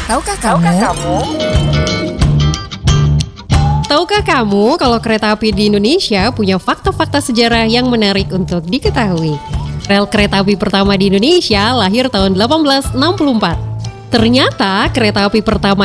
Tahukah kamu? Tahukah kamu kalau kereta api di Indonesia punya fakta-fakta sejarah yang menarik untuk diketahui? Rel kereta api pertama di Indonesia lahir tahun 1864. Ternyata kereta api pertama